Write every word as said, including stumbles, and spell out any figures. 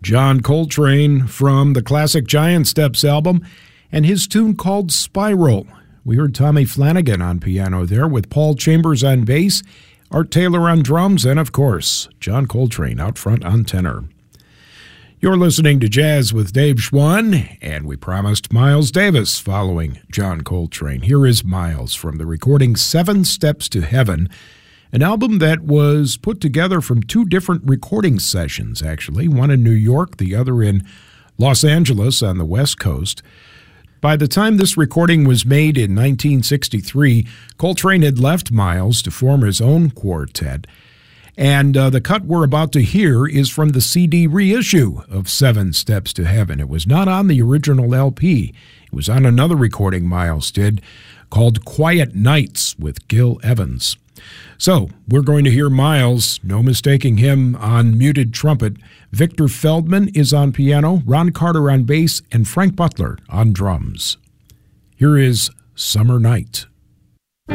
John Coltrane from the classic Giant Steps album and his tune called Spiral. We heard Tommy Flanagan on piano there with Paul Chambers on bass, Art Taylor on drums, and of course, John Coltrane out front on tenor. You're listening to Jazz with Dave Schwann, and we promised Miles Davis following John Coltrane. Here is Miles from the recording Seven Steps to Heaven, an album that was put together from two different recording sessions, actually, one in New York, the other in Los Angeles on the West Coast. By the time this recording was made in nineteen sixty-three, Coltrane had left Miles to form his own quartet, and uh, the cut we're about to hear is from the C D reissue of Seven Steps to Heaven. It was not on the original L P. It was on another recording Miles did called Quiet Nights with Gil Evans. So, we're going to hear Miles, no mistaking him, on muted trumpet. Victor Feldman is on piano, Ron Carter on bass, and Frank Butler on drums. Here is Summer Night.